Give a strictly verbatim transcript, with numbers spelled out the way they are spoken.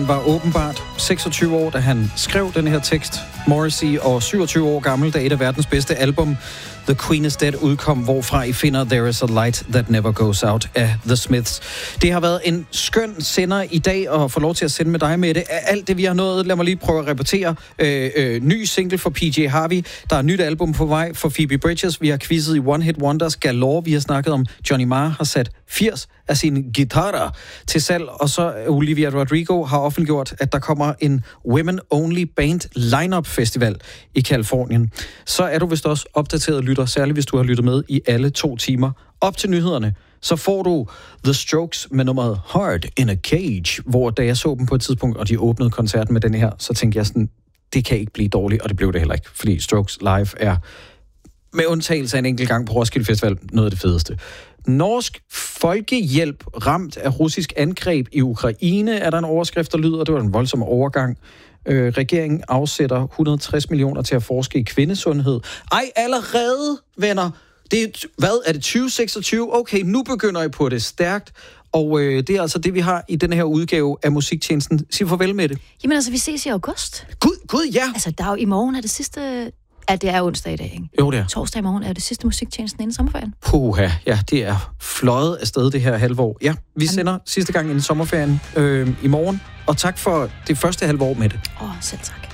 Han var åbenbart seksogtyve år, da han skrev den her tekst. Morrissey, og syvogtyve år gammel, da et af verdens bedste album, The Queen is Dead, udkom, hvorfra I finder There is a Light That Never Goes Out af The Smiths. Det har været en skøn sender i dag at få lov til at sende med dig med det. Alt det, vi har nået, lad mig lige prøve at repetere. Øh, øh, ny single for P J Harvey. Der er et nyt album på vej for Phoebe Bridgers. Vi har quizzet i One Hit Wonders galore. Vi har snakket om, Johnny Marr har sat firs af sine guitarer til salg. Og så Olivia Rodrigo har offentliggjort, at der kommer en Women Only Band Lineup Festival i Kalifornien. Så er du vist også opdateret lytter, særligt hvis du har lyttet med i alle to timer. Op til nyhederne, så får du The Strokes med nummeret Heart in a Cage, hvor da jeg så dem på et tidspunkt, og de åbnede koncerten med den her, så tænkte jeg sådan, det kan ikke blive dårligt, og det blev det heller ikke, fordi Strokes live er, med undtagelse af en enkelt gang på Roskilde Festival, noget af det fedeste. Norsk folkehjælp ramt af russisk angreb i Ukraine, er der en overskrift, der lyder, det var en voldsom overgang. Øh, regeringen afsætter et hundrede og tres millioner til at forske i kvindesundhed. Ej, allerede, venner! Det er, hvad, er det tyve seksogtyve? Okay, nu begynder I på det stærkt. Og øh, det er altså det, vi har i den her udgave af Musiktjenesten. Sig farvel med det. Jamen altså, vi ses i august. Gud, gud, ja! Altså, der er jo, i morgen er det sidste... Ja, det er onsdag i dag, ikke? Jo, det er. Torsdag i morgen er det sidste Musiktjenesten inden sommerferien. Puha, ja, det er fløjet afsted det her halve år. Ja, vi sender sidste gang inden sommerferien øh, i morgen. Og tak for det første halve år med det. Åh, oh, selv tak.